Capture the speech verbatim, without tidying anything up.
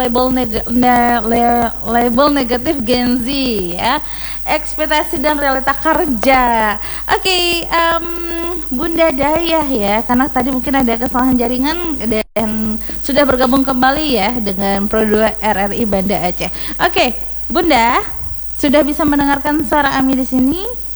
label neg- ne- le- label negatif Gen Z ya, ekspektasi dan realita kerja. Oke, okay, um, Bunda Dayah ya, karena tadi mungkin ada kesalahan jaringan dan sudah bergabung kembali ya dengan Pro dua R R I Banda Aceh. Oke, okay, Bunda sudah bisa mendengarkan suara Ami di sini?